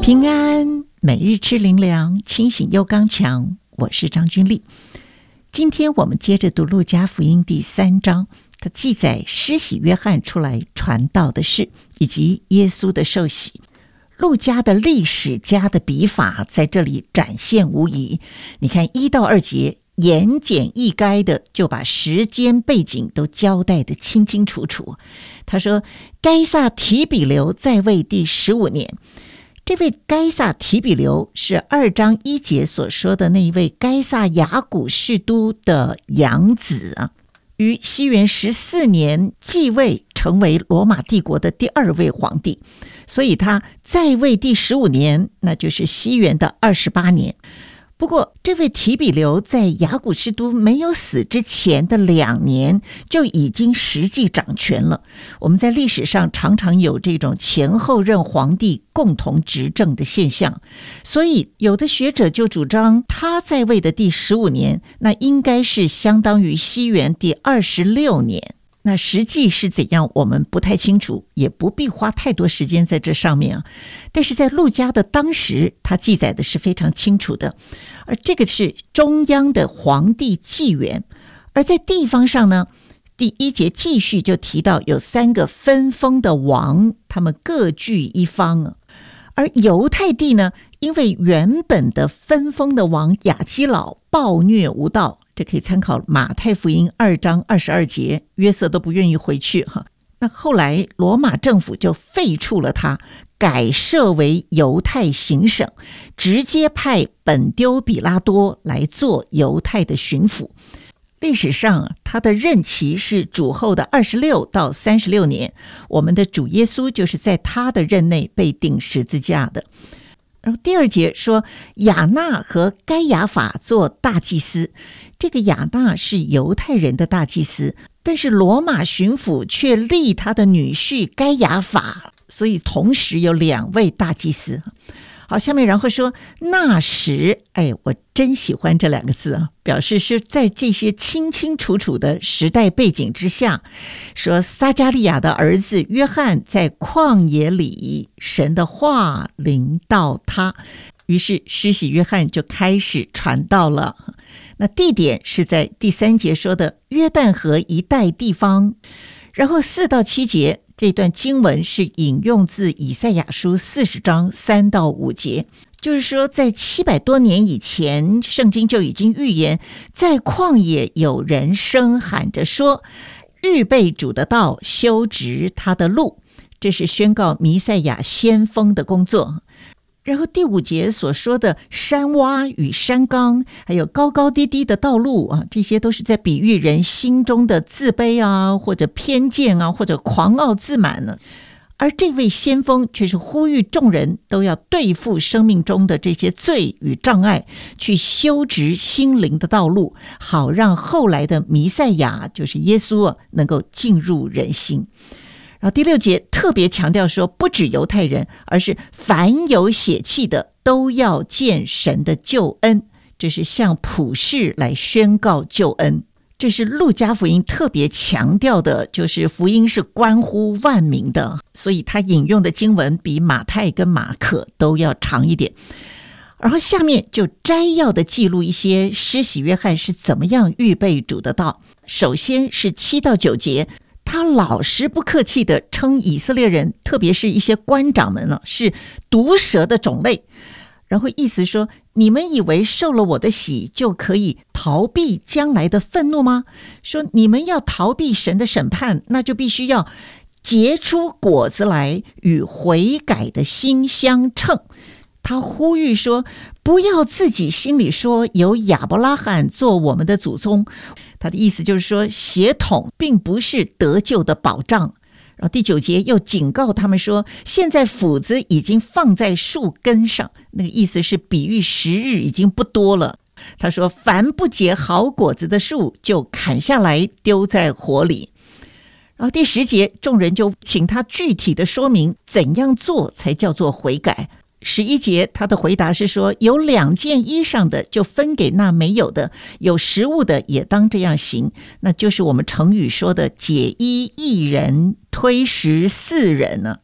平安，每日吃灵粮，清醒又刚强。我是张君丽。今天我们接着读路加福音第3章，它记载施洗约翰出来传道的事，以及耶稣的受洗。路加的历史家的笔法在这里展现无遗。你看1到2节，言简意赅的就把时间背景都交代得清清楚楚。他说，该撒提比留在位第15年。这位该撒提比留是2章1节所说的那一位该撒亚古士都的养子啊，于西元14年继位，成为罗马帝国的第2位皇帝，所以他在位第15年，那就是西元的28年。不过这位提比留在亚古士都没有死之前的2年就已经实际掌权了。我们在历史上常常有这种前后任皇帝共同执政的现象，所以有的学者就主张他在位的第15年，那应该是相当于西元第26年。那实际是怎样我们不太清楚，也不必花太多时间在这上面啊。但是在路加的当时，他记载的是非常清楚的，而这个是中央的皇帝纪元。而在地方上呢，第1节继续就提到有3个分封的王，他们各据一方啊。而犹太地呢，因为原本的分封的王亚基老暴虐无道，这可以参考马太福音2章22节，约瑟都不愿意回去哈。那后来罗马政府就废黜了他，改设为犹太行省，直接派本丢比拉多来做犹太的巡抚。历史上他的任期是主后的26到36年，我们的主耶稣就是在他的任内被钉十字架的。然后第2节说，亚纳和该亚法做大祭司。这个亚纳是犹太人的大祭司，但是罗马巡抚却立他的女婿该亚法，所以同时有2位大祭司。好，下面然后说那时，我真喜欢这2个字啊，表示是在这些清清楚楚的时代背景之下，说撒迦利亚的儿子约翰在旷野里，神的话临到他，于是施洗约翰就开始传道了。那地点是在第3节说的约旦河一带地方。然后4到7节这段经文是引用自以赛亚书40章3到5节，就是说在700多年以前，圣经就已经预言，在旷野有人声喊着说，预备主的道，修直他的路。这是宣告弥赛亚先锋的工作。然后第5节所说的山洼与山冈，还有高高低低的道路啊，这些都是在比喻人心中的自卑啊，或者偏见啊，或者狂傲自满呢。而这位先锋却是呼吁众人都要对付生命中的这些罪与障碍，去修直心灵的道路，好让后来的弥赛亚，就是耶稣能够进入人心。然后第6节特别强调说，不止犹太人，而是凡有血气的都要见神的救恩，这是向普世来宣告救恩。这是路加福音特别强调的，就是福音是关乎万民的，所以他引用的经文比马太跟马可都要长一点。然后下面就摘要的记录一些施洗约翰是怎么样预备主的道。首先是7到9节，他老实不客气地称以色列人，特别是一些官长们呢，是毒蛇的种类。然后意思说，你们以为受了我的洗就可以逃避将来的愤怒吗？说你们要逃避神的审判，那就必须要结出果子来，与悔改的心相称。他呼吁说，不要自己心里说有亚伯拉罕做我们的祖宗。他的意思就是说，血统并不是得救的保障。然后第9节又警告他们说，现在斧子已经放在树根上，那个意思是比喻时日已经不多了。他说，凡不结好果子的树就砍下来丢在火里。然后第10节众人就请他具体的说明怎样做才叫做悔改。11节他的回答是说，有2件衣裳的就分给那没有的，有食物的也当这样行，那就是我们成语说的解衣1人推食4人呢。那个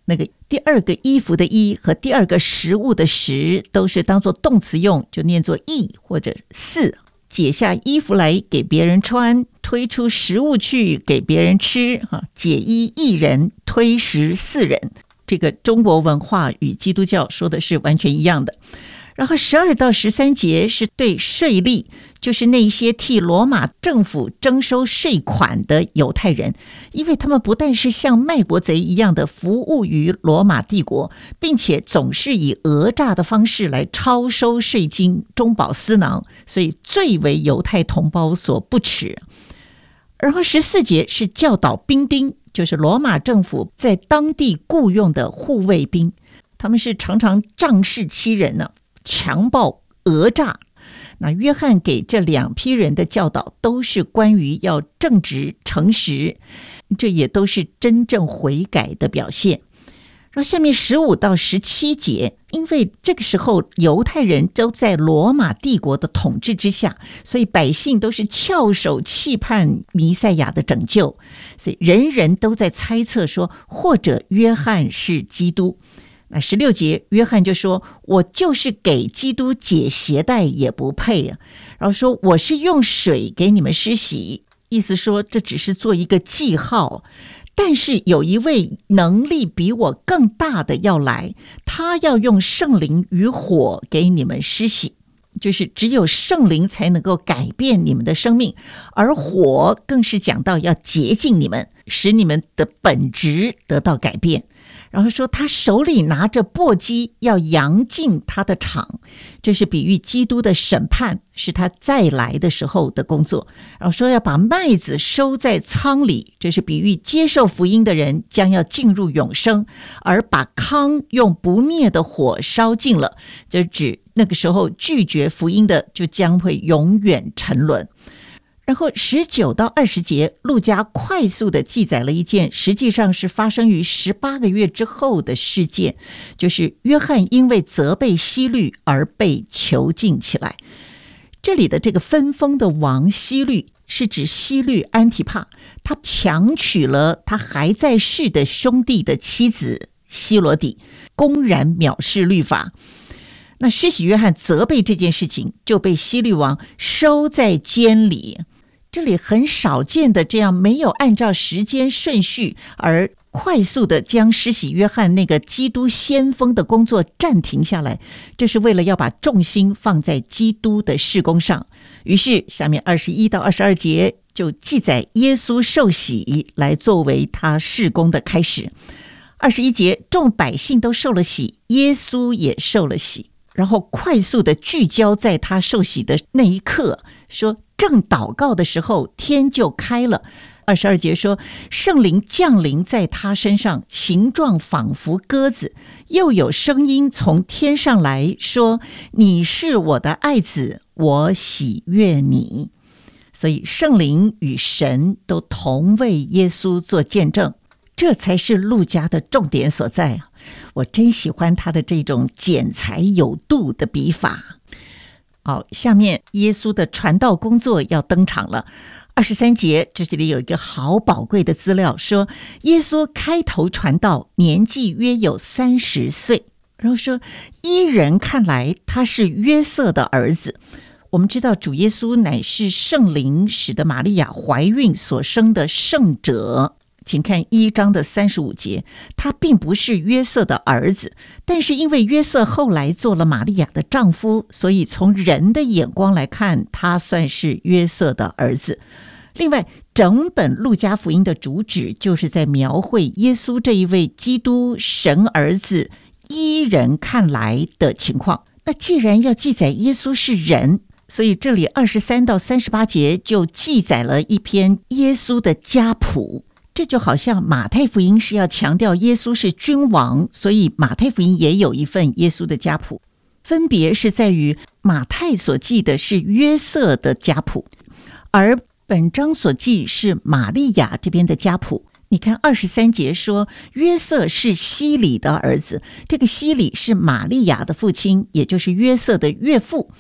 第二个衣服的衣和第二个食物的食都是当作动词用，就念作役或者饲。解下衣服来给别人穿，推出食物去给别人吃，解衣一人，推食四人。这个中国文化与基督教说的是完全一样的。然后12到13节是对税吏，就是那些替罗马政府征收税款的犹太人，因为他们不但是像卖国贼一样的服务于罗马帝国，并且总是以讹诈的方式来超收税金，中饱私囊，所以最为犹太同胞所不齿。然后14节是教导兵丁，就是罗马政府在当地雇用的护卫兵，他们是常常仗势欺人呢，强暴讹诈。那约翰给这2批人的教导都是关于要正直诚实，这也都是真正悔改的表现。然后下面15到17节，因为这个时候犹太人都在罗马帝国的统治之下，所以百姓都是翘首期盼弥赛亚的拯救，所以人人都在猜测说，或者约翰是基督。那16节约翰就说，我就是给基督解鞋带也不配啊，然后说我是用水给你们施洗，意思说这只是做一个记号，但是有一位能力比我更大的要来，他要用圣灵与火给你们施洗，就是只有圣灵才能够改变你们的生命，而火更是讲到要洁净你们，使你们的本质得到改变。然后说他手里拿着簸箕要扬进他的场，这是比喻基督的审判，是他再来的时候的工作。然后说要把麦子收在仓里，这是比喻接受福音的人将要进入永生，而把糠用不灭的火烧尽了，就指那个时候拒绝福音的就将会永远沉沦。然后19到20节，路加快速的记载了一件实际上是发生于18个月之后的事件，就是约翰因为责备希律而被囚禁起来。这里的这个分封的王希律是指希律安提帕，他强娶了他还在世的兄弟的妻子希罗底，公然藐视律法。那施洗约翰责备这件事情，就被希律王收在监里。这里很少见的这样没有按照时间顺序而快速的将施洗约翰那个基督先锋的工作暂停下来，这是为了要把重心放在基督的事工上。于是下面21到22节就记载耶稣受洗来作为他事工的开始。21节，众百姓都受了洗，耶稣也受了洗，然后快速的聚焦在他受洗的那一刻，说正祷告的时候天就开了。22节说圣灵降临在他身上，形状仿佛鸽子，又有声音从天上来说，你是我的爱子，我喜悦你。所以圣灵与神都同为耶稣做见证，这才是路加的重点所在啊！我真喜欢他的这种剪裁有度的笔法。好，下面耶稣的传道工作要登场了。23节，这里有一个好宝贵的资料，说耶稣开头传道，年纪约有30岁，然后说依人看来他是约瑟的儿子。我们知道主耶稣乃是圣灵使得玛利亚怀孕所生的圣者，请看1章的35节，他并不是约瑟的儿子，但是因为约瑟后来做了玛利亚的丈夫，所以从人的眼光来看，他算是约瑟的儿子。另外，整本路加福音的主旨就是在描绘耶稣这一位基督神儿子依人看来的情况。那既然要记载耶稣是人，所以这里23到38节就记载了一篇耶稣的家谱。这就好像马太福音是要强调耶稣是君王，所以马太福音也有一份耶稣的家谱，分别是在于马太所记的是约瑟的家谱，而本章所记是玛利亚这边的家谱。你看23节说约瑟是希里的儿子，这个希里是玛利亚的父亲，也就是约瑟的岳父。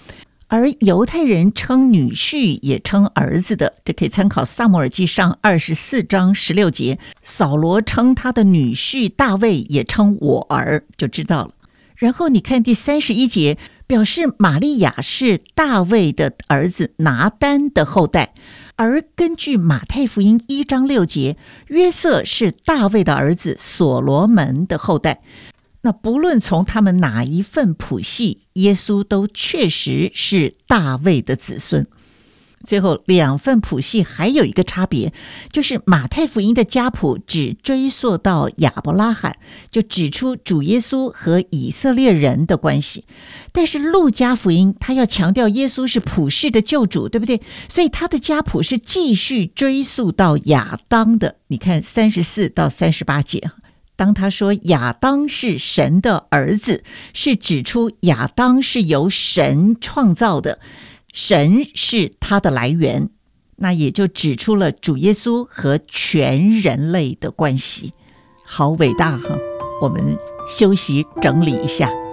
而犹太人称女婿也称儿子的，这可以参考撒母耳记上24章16节，扫罗称他的女婿大卫也称我儿，就知道了。然后你看第31节，表示玛利亚是大卫的儿子拿单的后代，而根据马太福音1章6节，约瑟是大卫的儿子所罗门的后代。那不论从他们哪一份谱系，耶稣都确实是大卫的子孙。最后2份谱系还有一个差别，就是马太福音的家谱只追溯到亚伯拉罕，就指出主耶稣和以色列人的关系。但是路加福音他要强调耶稣是普世的救主，对不对？所以他的家谱是继续追溯到亚当的。你看34到38节，当他说亚当是神的儿子，是指出亚当是由神创造的，神是他的来源，那也就指出了主耶稣和全人类的关系。好伟大哈！我们休息整理一下。